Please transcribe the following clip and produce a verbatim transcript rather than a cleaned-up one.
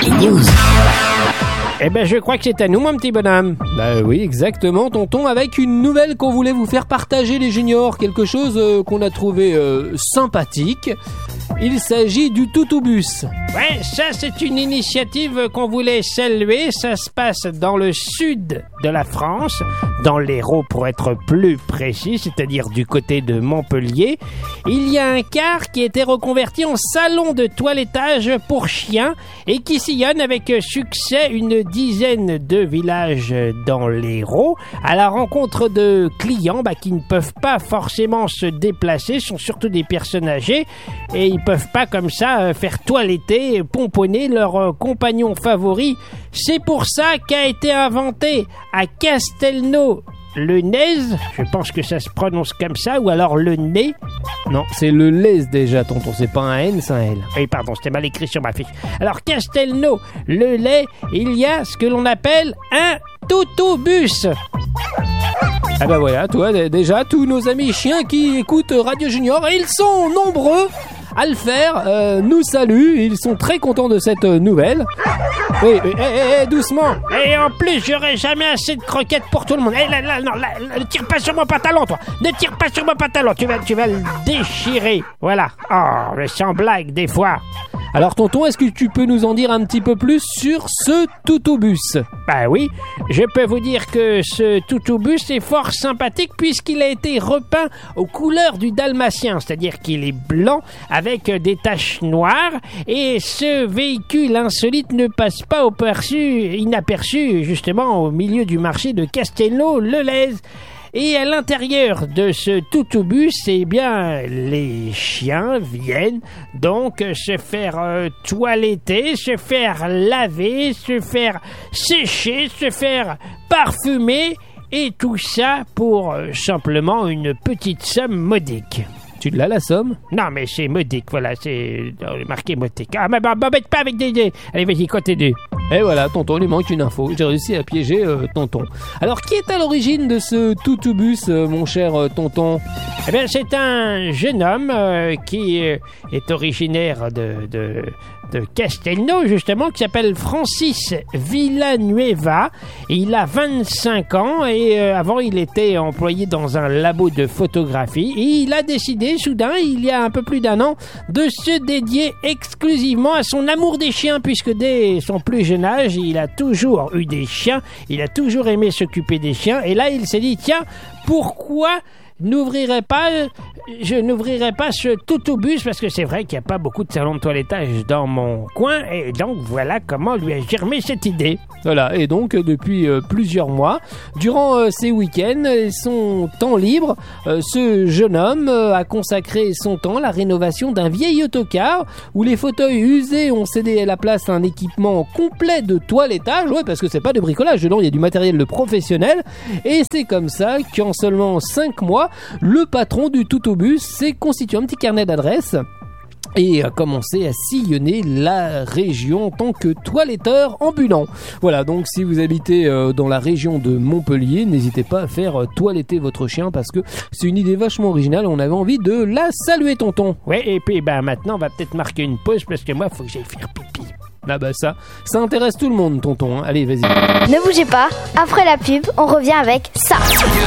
News. Eh ben, je crois que c'est à nous, mon petit bonhomme. Bah oui, exactement, tonton, avec une nouvelle qu'on voulait vous faire partager, les juniors, quelque chose euh, qu'on a trouvé euh, sympathique. Il s'agit du Toutoubus. Ouais, ça c'est une initiative qu'on voulait saluer. Ça se passe dans le sud de la France, dans l'Hérault pour être plus précis, c'est-à-dire du côté de Montpellier. Il y a un car qui a été reconverti en salon de toilettage pour chiens et qui sillonne avec succès une dizaine de villages dans l'Hérault à la rencontre de clients bah, qui ne peuvent pas forcément se déplacer, sont surtout des personnes âgées et ils peuvent pas comme ça euh, faire toiletter, pomponner leur euh, compagnon favori. C'est pour ça qu'a été inventé à Castelnau le Nez, je pense que ça se prononce comme ça, ou alors le nez. Non, c'est le lez déjà, tonton, c'est pas un N, c'est un L. Oui, pardon, c'était mal écrit sur ma fiche. Alors, Castelnau, le lait, il y a ce que l'on appelle un Toutoubus. Ah bah voilà, toi, déjà, tous nos amis chiens qui écoutent Radio Junior, et ils sont nombreux à le faire, euh, nous saluent, ils sont très contents de cette euh, nouvelle. Oui, oui, eh, eh, eh, doucement. Et en plus, j'aurai jamais assez de croquettes pour tout le monde. Eh, là, là, non, là, là, ne tire pas sur mon pantalon, toi. Ne tire pas sur mon pantalon, tu vas, tu vas le déchirer. Voilà. Oh, mais sans blague, des fois. Alors, tonton, est-ce que tu peux nous en dire un petit peu plus sur ce Toutoubus ? Bah oui, je peux vous dire que ce Toutoubus est fort sympathique puisqu'il a été repeint aux couleurs du dalmatien, c'est-à-dire qu'il est blanc avec des taches noires et ce véhicule insolite ne passe pas au perçu, inaperçu justement au milieu du marché de Castelnau-le-Lez. Et à l'intérieur de ce Toutoubus, eh bien, les chiens viennent donc se faire euh, toiletter, se faire laver, se faire sécher, se faire parfumer, et tout ça pour euh, simplement une petite somme modique. Tu l'as la somme ? Non, mais c'est modique, voilà, c'est euh, marqué modique. Ah, mais m'embête pas avec des... des... Allez, vas-y, continue. Et voilà, tonton, il lui manque une info. J'ai réussi à piéger euh, tonton. Alors, qui est à l'origine de ce Toutoubus, euh, mon cher euh, tonton ? Eh bien, c'est un jeune homme euh, qui euh, est originaire de, de, de Castelnau, justement, qui s'appelle Francis Villanueva. Il a vingt-cinq ans et euh, avant, il était employé dans un labo de photographie. Et il a décidé, soudain, il y a un peu plus d'un an, de se dédier exclusivement à son amour des chiens, puisque dès son plus jeune âge, il a toujours eu des chiens, il a toujours aimé s'occuper des chiens, et là il s'est dit, tiens, pourquoi n'ouvrirait pas, je n'ouvrirai pas ce Toutoubus, parce que c'est vrai qu'il n'y a pas beaucoup de salons de toilettage dans mon coin, et donc voilà comment lui a germé cette idée. Voilà, et donc depuis euh, plusieurs mois, durant euh, ses week-ends et son temps libre, euh, ce jeune homme euh, a consacré son temps à la rénovation d'un vieil autocar où les fauteuils usés ont cédé à la place à un équipement complet de toilettage, ouais, parce que c'est pas de bricolage, dedans il y a du matériel de professionnel, et c'est comme ça qu'en seulement cinq mois, le patron du Toutoubus s'est constitué un petit carnet d'adresses et a commencé à sillonner la région en tant que toiletteur ambulant. Voilà, donc si vous habitez euh, dans la région de Montpellier, n'hésitez pas à faire euh, toiletter votre chien parce que c'est une idée vachement originale et on avait envie de la saluer, tonton. Ouais, et puis ben maintenant on va peut-être marquer une pause parce que moi il faut que j'aille faire pipi. Ah bah ça, ça intéresse tout le monde, tonton, hein. Allez, vas-y. Ne bougez pas, après la pub, on revient avec ça.